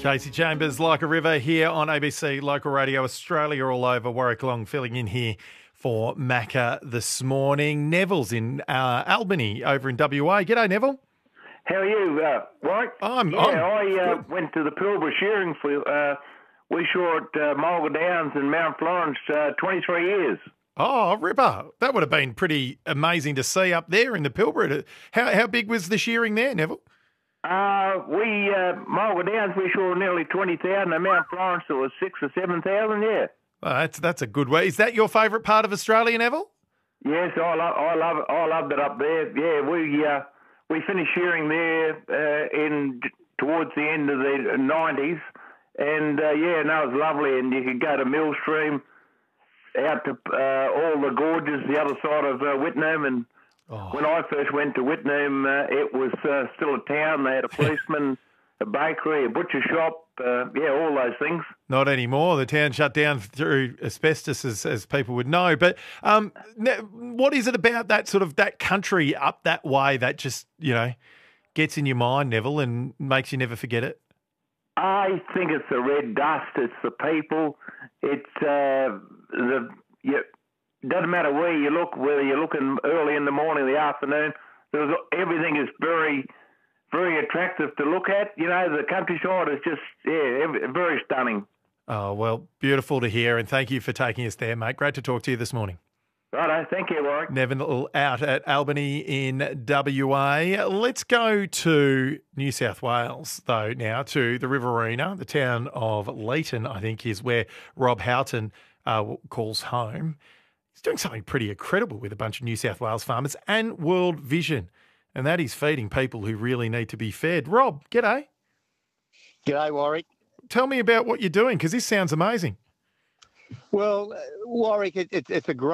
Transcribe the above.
Casey Chambers, Like a River, here on ABC Local Radio Australia, all over. Warwick Long filling in here for Macca this morning. Neville's in Albany over in WA. G'day, Neville. How are you, Warwick? I went to the Pilbara shearing for we saw at Mulga Downs in Mount Florence 23 years. Oh, Ripper. That would have been pretty amazing to see up there in the Pilbara. How big was the shearing there, Neville? Mulga Downs, we saw nearly 20,000. At Mount Florence, it was 6,000 or 7,000, yeah. Well, that's a good way. Is that your favourite part of Australia, Neville? Yes, I love it. I loved it up there. Yeah, we finished shearing there towards the end of the 90s. And, it was lovely. And you could go to Millstream, out to all the gorges, the other side of Whitnam. And when I first went to Whitnam, it was still a town. They had a policeman, a bakery, a butcher shop, all those things. Not anymore. The town shut down through asbestos, as people would know. But what is it about that country up that way that just, gets in your mind, Neville, and makes you never forget it? I think it's the red dust. It's the people. It's doesn't matter where you look, whether you're looking early in the morning, the afternoon. Everything is very, very attractive to look at. The countryside is just very stunning. Oh, well, beautiful to hear, and thank you for taking us there, mate. Great to talk to you this morning. Righto, thank you, Warwick. Neville out at Albany in WA. Let's go to New South Wales, though, now, to the Riverina, the town of Leeton, I think, is where Rob Houghton calls home. He's doing something pretty incredible with a bunch of New South Wales farmers and World Vision, and that is feeding people who really need to be fed. Rob, g'day. G'day, Warwick. Tell me about what you're doing, because this sounds amazing. Well, Warwick, it's a great